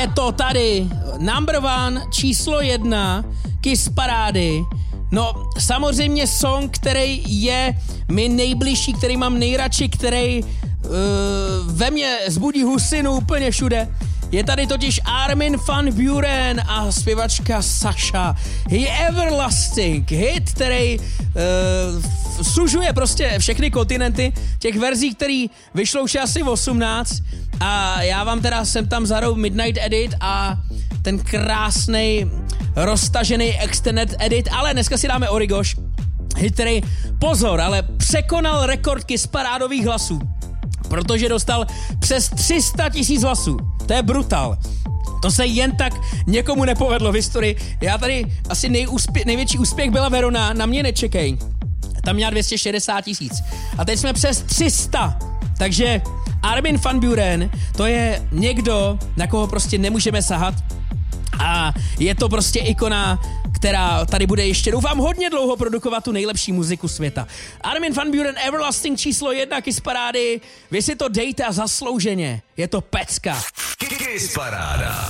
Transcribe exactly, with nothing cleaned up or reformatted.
je to tady. Number one, číslo jedna, Kiss parády. No, samozřejmě song, který je mi nejbližší, který mám nejradši, který uh, ve mně zbudí husinu úplně všude. Je tady totiž Armin van Buuren a zpěvačka Sasha. Je Everlasting, hit, který uh, sužuje prostě všechny kontinenty, těch verzí, který vyšlo už asi osmnáct a já vám teda jsem tam zahrou Midnight Edit a ten krásnej roztažený extended edit, ale dneska si dáme Origoš, hit, který, pozor, ale překonal rekord Kiss parádových hlasů, protože dostal přes tři sta tisíc hlasů. To je brutál. To se jen tak někomu nepovedlo v historii. Já tady asi nejúspě- největší úspěch byla Verona, Na mě nečekej. Tam měla dvě stě šedesát tisíc. A teď jsme přes tři sta. Takže Armin van Buuren, to je někdo, na koho prostě nemůžeme sahat. A je to prostě ikona, která tady bude ještě, doufám, hodně dlouho produkovat tu nejlepší muziku světa. Armin van Buuren, Everlasting číslo jedna Kiss parády. Vy si to dejte a zaslouženě. Je to pecka. Kiss paráda.